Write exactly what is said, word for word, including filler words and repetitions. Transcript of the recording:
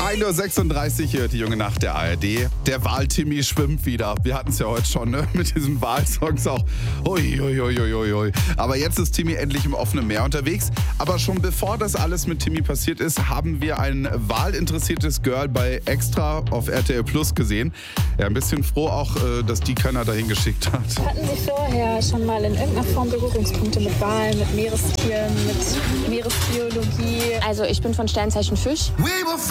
ein Uhr sechsunddreißig hier, die junge Nacht der A R D. Der Wal-Timmy schwimmt wieder. Wir hatten es ja heute schon, ne? Mit diesen Wal-Songs auch. Ui, ui, ui, ui, ui. Aber jetzt ist Timmy endlich im offenen Meer unterwegs. Aber schon bevor das alles mit Timmy passiert ist, haben wir ein wahlinteressiertes Girl bei Extra auf R T L Plus gesehen. Ja, ein bisschen froh auch, dass die keiner dahin geschickt hat. Hatten Sie vorher schon mal in irgendeiner Form Berührungspunkte mit Walen, mit Meerestieren, mit Meeresbiologie? Also ich bin von Sternzeichen Fisch.